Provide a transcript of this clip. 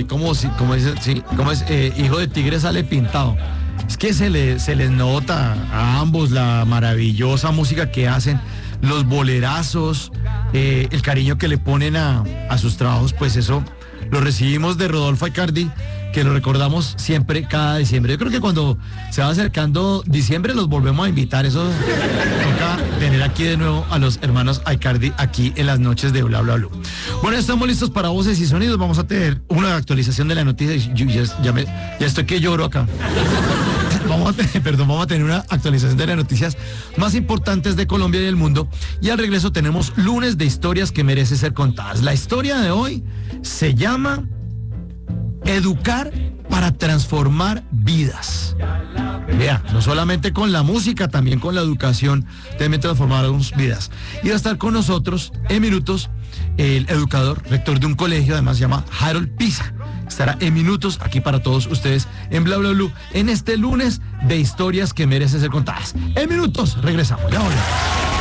como dice, sí, como es, hijo de tigre sale pintado. Es que se les nota a ambos la maravillosa música que hacen, los bolerazos, el cariño que le ponen a sus trabajos, pues eso lo recibimos de Rodolfo Aicardi, que lo recordamos siempre cada diciembre. Yo creo que cuando se va acercando diciembre los volvemos a invitar. Eso toca tener aquí de nuevo a los hermanos Aicardi aquí en las noches de Bla Bla Blue. Bueno, estamos listos para voces y sonidos. Vamos a tener una actualización de la noticia. Ya estoy que lloro acá. Vamos a tener una actualización de las noticias más importantes de Colombia y del mundo. Y al regreso tenemos lunes de historias que merecen ser contadas. La historia de hoy se llama Educar para transformar vidas. Vea, no solamente con la música, también con la educación deben transformar vidas. Y va a estar con nosotros en minutos el educador, rector de un colegio, además se llama Harold Pisa. Estará en minutos aquí para todos ustedes en Bla Bla Blue en este lunes de historias que merecen ser contadas. En minutos regresamos. Ya volvemos.